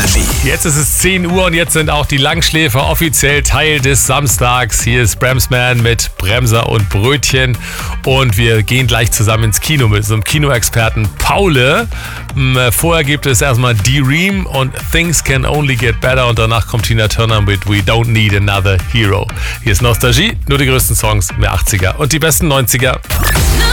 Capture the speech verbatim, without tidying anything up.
Nostalgie. Jetzt ist es zehn Uhr und jetzt sind auch die Langschläfer offiziell Teil des Samstags. Hier ist Bramsman mit Bremser und Brötchen und wir gehen gleich zusammen ins Kino mit unserem Kinoexperten Paule. Vorher gibt es erstmal D-Ream und Things Can Only Get Better und danach kommt Tina Turner mit We Don't Need Another Hero. Hier ist Nostalgie, nur die größten Songs der achtziger und die besten neunziger.